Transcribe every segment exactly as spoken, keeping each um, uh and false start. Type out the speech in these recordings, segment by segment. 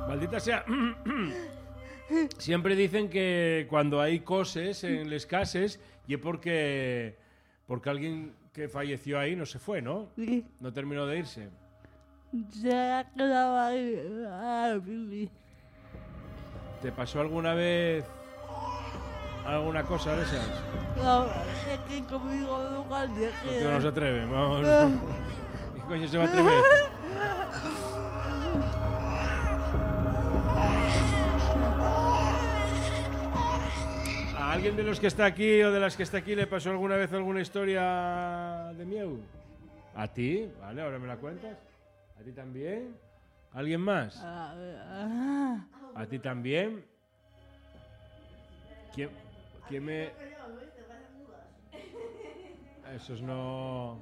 Maldita sea. Siempre dicen que cuando hay coses en les cases y es porque porque alguien que falleció ahí no se fue, ¿no? Sí. No terminó de irse. Se ha quedado ahí a vivir. ¿Te pasó alguna vez alguna cosa de esas? No, es que conmigo nunca te Contigo no se atreve, vamos. queda. ¿Qué coño se va a atrever? ¿A alguien de los que está aquí o de las que está aquí le pasó alguna vez alguna historia de miedo? ¿A ti? Vale, ahora me la cuentas. ¿A ti también? ¿Alguien más? Ah, ¿A ti también? ¿Quién, quién me...? Esos no...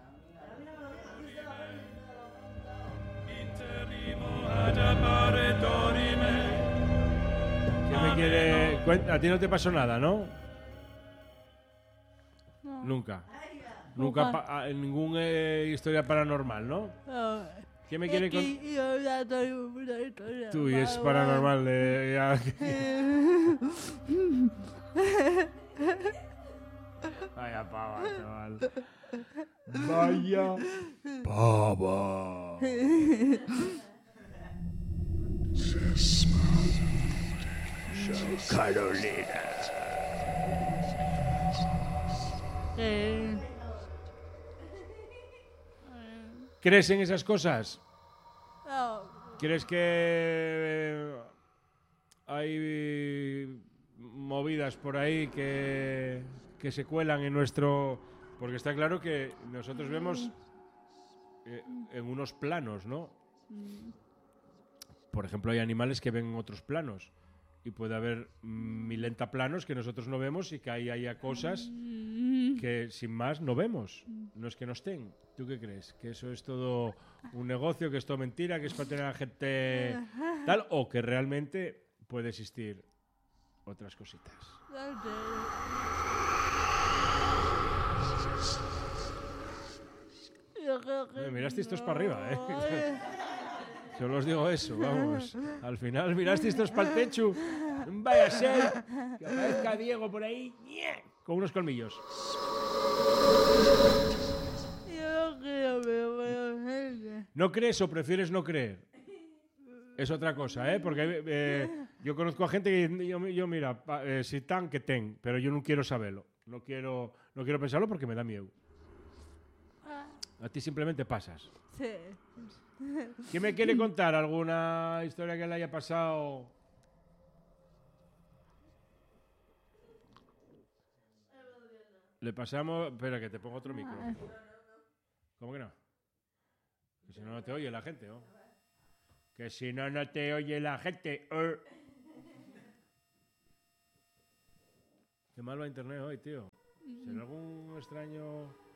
¿Quién me quiere...? Cuen- A ti no te pasó nada, ¿no? no. Nunca. Nunca, Nunca. pa- a- ninguna eh, historia paranormal, ¿no? No. ¿Quién me Es quiere que contar? yo ya tengo una historia. Tú, y es paranormal. paranormal. eh, ya- Vaya pava, chaval. Vaya pava. Carolina. Eh, ¿Crees en esas cosas? no. ¿Crees que hay movidas por ahí que, que se cuelan en nuestro... Porque está claro que nosotros vemos eh, en unos planos, ¿no? Por ejemplo, hay animales que ven en otros planos. Y puede haber mm, milenta planos que nosotros no vemos y que ahí haya cosas que sin más no vemos. No es que no estén. ¿Tú qué crees? ¿Que eso es todo un negocio, que es todo mentira, que es para tener a la gente tal? ¿O que realmente puede existir otras cositas? No sé. Yo creo que Eh, miraste estos no. para arriba, ¿eh? Eh, Solo os digo eso, vamos. Al final miraste estos para el techo. Vaya a ser que aparezca Diego por ahí ¡nye! Con unos colmillos. Yo no creo, pero bueno, gente. ¿No crees o prefieres no creer? Es otra cosa, ¿eh? Porque eh, yo conozco a gente que yo, yo mira, pa- eh, si tan que ten, pero yo no quiero saberlo. No quiero, no quiero pensarlo porque me da miedo. A ti simplemente pasas. Sí. ¿Quién me quiere contar alguna historia que le haya pasado? Le pasamos... Espera, que te pongo otro micro. ¿Cómo que no? Que si no, no te oye la gente, ¿no? Que si no, no te oye la gente. Er. Qué mal va internet hoy, tío. ¿Será algún extraño...?